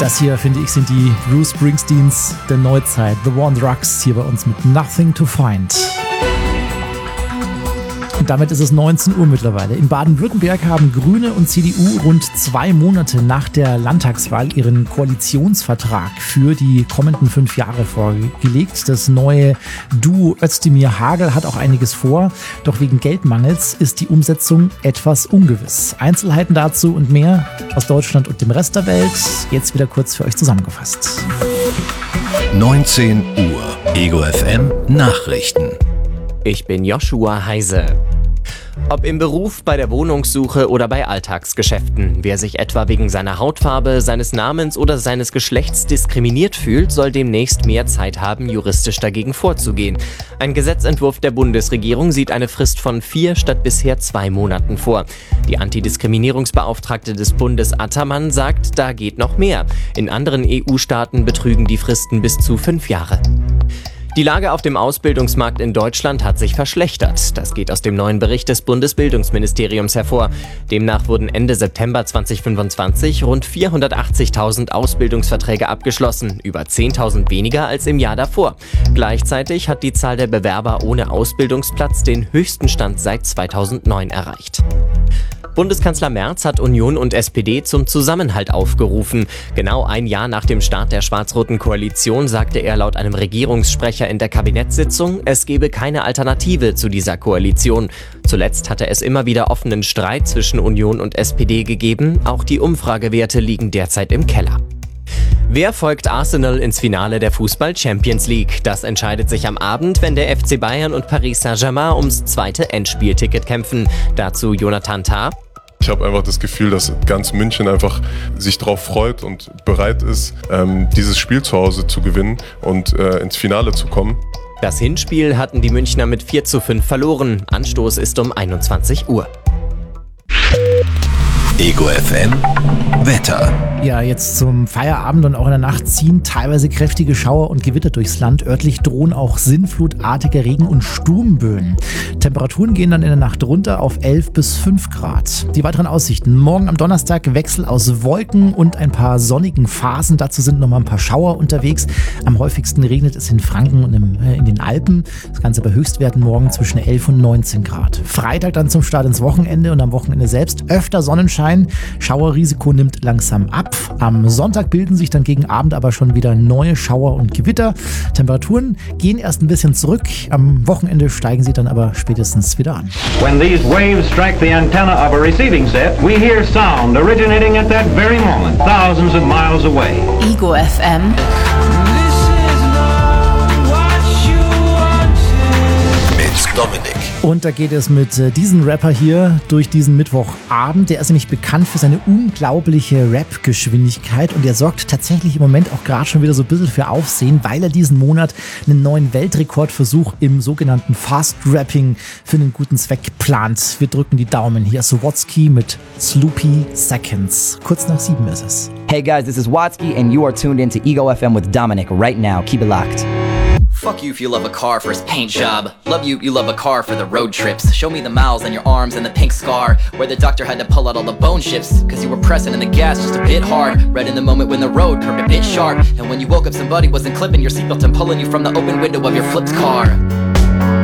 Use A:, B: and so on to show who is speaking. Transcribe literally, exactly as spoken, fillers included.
A: Das hier, finde ich, sind die Bruce Springsteens der Neuzeit. The War on Drugs hier bei uns mit Nothing to Find. Und damit ist es neunzehn Uhr mittlerweile. In Baden-Württemberg haben Grüne und C D U rund zwei Monate nach der Landtagswahl ihren Koalitionsvertrag für die kommenden fünf Jahre vorgelegt. Das neue Duo Özdemir-Hagel hat auch einiges vor. Doch wegen Geldmangels ist die Umsetzung etwas ungewiss. Einzelheiten dazu und mehr aus Deutschland und dem Rest der Welt jetzt wieder kurz für euch zusammengefasst.
B: neunzehn Uhr, Ego F M Nachrichten.
C: Ich bin Joshua Heise. Ob im Beruf, bei der Wohnungssuche oder bei Alltagsgeschäften, wer sich etwa wegen seiner Hautfarbe, seines Namens oder seines Geschlechts diskriminiert fühlt, soll demnächst mehr Zeit haben, juristisch dagegen vorzugehen. Ein Gesetzentwurf der Bundesregierung sieht eine Frist von vier statt bisher zwei Monaten vor. Die Antidiskriminierungsbeauftragte des Bundes Attermann sagt, da geht noch mehr. In anderen E U-Staaten betrügen die Fristen bis zu fünf Jahre. Die Lage auf dem Ausbildungsmarkt in Deutschland hat sich verschlechtert. Das geht aus dem neuen Bericht des Bundesbildungsministeriums hervor. Demnach wurden Ende September zweitausendfünfundzwanzig rund vierhundertachtzigtausend Ausbildungsverträge abgeschlossen, über zehntausend weniger als im Jahr davor. Gleichzeitig hat die Zahl der Bewerber ohne Ausbildungsplatz den höchsten Stand seit zweitausendneun erreicht. Bundeskanzler Merz hat Union und S P D zum Zusammenhalt aufgerufen. Genau ein Jahr nach dem Start der schwarz-roten Koalition sagte er laut einem Regierungssprecher in der Kabinettssitzung, es gebe keine Alternative zu dieser Koalition. Zuletzt hatte es immer wieder offenen Streit zwischen Union und S P D gegeben. Auch die Umfragewerte liegen derzeit im Keller. Wer folgt Arsenal ins Finale der Fußball-Champions League? Das entscheidet sich am Abend, wenn der F C Bayern und Paris Saint-Germain ums zweite Endspielticket kämpfen. Dazu Jonathan Tah.
D: Ich habe einfach das Gefühl, dass ganz München einfach sich darauf freut und bereit ist, ähm, dieses Spiel zu Hause zu gewinnen und äh, ins Finale zu kommen.
C: Das Hinspiel hatten die Münchner mit vier zu fünf verloren. Anstoß ist um einundzwanzig Uhr.
B: Ego F M Wetter.
A: Ja, jetzt zum Feierabend und auch in der Nacht ziehen teilweise kräftige Schauer und Gewitter durchs Land. Örtlich drohen auch sinnflutartige Regen- und Sturmböen. Temperaturen gehen dann in der Nacht runter auf elf bis fünf Grad. Die weiteren Aussichten. Morgen am Donnerstag Wechsel aus Wolken und ein paar sonnigen Phasen. Dazu sind nochmal ein paar Schauer unterwegs. Am häufigsten regnet es in Franken und im, äh, in den Alpen. Das Ganze bei Höchstwerten morgen zwischen elf und neunzehn Grad. Freitag dann zum Start ins Wochenende und am Wochenende selbst öfter Sonnenschein. Schauerrisiko nimmt langsam ab. Am Sonntag bilden sich dann gegen Abend aber schon wieder neue Schauer und Gewitter. Temperaturen gehen erst ein bisschen zurück. Am Wochenende steigen sie dann aber spätestens wieder an.
E: When these waves strike the antenna of a receiving set, we hear sound originating at that very moment, thousands of miles away.
F: Ego F M.
B: Mit Dominik.
A: Und da geht es mit äh, diesem Rapper hier durch diesen Mittwochabend. Der ist nämlich bekannt für seine unglaubliche Rap-Geschwindigkeit und er sorgt tatsächlich im Moment auch gerade schon wieder so ein bisschen für Aufsehen, weil er diesen Monat einen neuen Weltrekordversuch im sogenannten Fast-Rapping für einen guten Zweck plant. Wir drücken die Daumen. Hier ist Watsky mit Sloopy Seconds. Kurz nach sieben ist es.
G: Hey guys, this is Watsky and you are tuned into Ego F M with Dominic right now. Keep it locked.
H: Fuck you if you love a car for its paint job. Love you, you love a car for the road trips. Show me the miles on your arms and the pink scar where the doctor had to pull out all the bone chips cause you were pressing in the gas just a bit hard. Right in the moment when the road curved a bit sharp and when you woke up somebody wasn't clipping your seatbelt and pulling you from the open window of your flipped car.